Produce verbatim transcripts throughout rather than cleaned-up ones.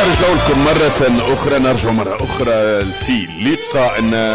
نرجع لكم مرة أخرى نرجع مرة أخرى في لقائنا.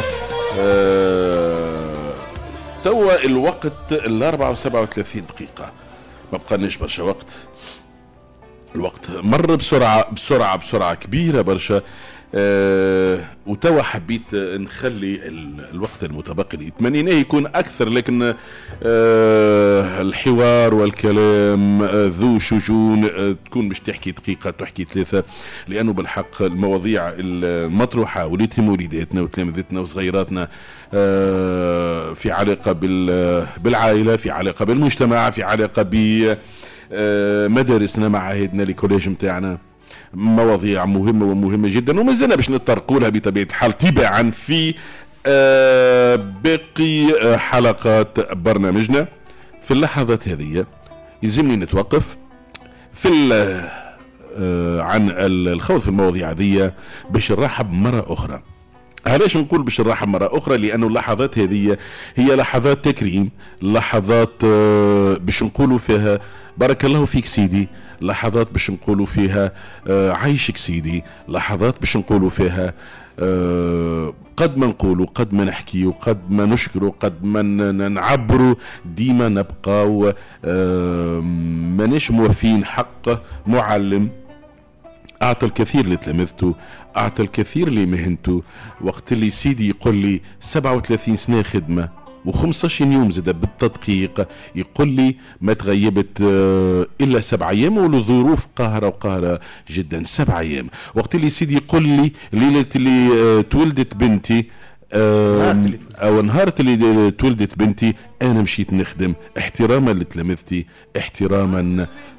أه... توا الوقت الأربعة وسبعة وثلاثين دقيقة، ما بقانيش برشا وقت، الوقت مر بسرعة بسرعة بسرعة كبيرة برشا. أه وتوا حبيت نخلي الوقت المتبقي اللي يتمنيناه يكون أكثر، لكن أه الحوار والكلام أه ذو شجون أه تكون مش تحكي دقيقة تحكي ثلاثة، لأنه بالحق المواضيع المطروحة وليتم وليداتنا وتلامذتنا وصغيراتنا أه في علاقة بالعائلة، في علاقة بالمجتمع، في علاقة بمدارسنا معاهدنا لكوليج متاعنا، مواضيع مهمة ومهمة جدا، وما زلنا باش نتطرقوا لها بطبيعة الحال تباعا في آه باقي آه حلقات برنامجنا. في اللحظات هذه يلزمني نتوقف في آه عن الخوض في المواضيع هذه باش نرحب مرة أخرى. علاش نقول باش نرحب مرة أخرى؟ لأنه اللحظات هذه هي لحظات تكريم، لحظات باش نقولوا فيها بارك الله فيك سيدي، لحظات باش نقولوا فيها عايشك سيدي، لحظات باش نقولوا فيها قد ما نقولوا قد ما نحكيوا قد ما نشكروا قد ما نعبروا ديما نبقى ماناش موفين حق معلم أعطى الكثير لتلامذته، أعطى الكثير لمهنته. وقت اللي سيدي يقول لي سبعة وثلاثين سنة خدمة وخمسة يوم زاد بالتدقيق، يقول لي ما تغيبت إلا سبع أيام ولظروف قاهرة وقاهرة جدا سبع أيام. وقت اللي سيدي يقول لي ليلة اللي تولدت بنتي او نهار اللي تولدت بنتي انا مشيت نخدم، احتراما لتلامذتي، احتراما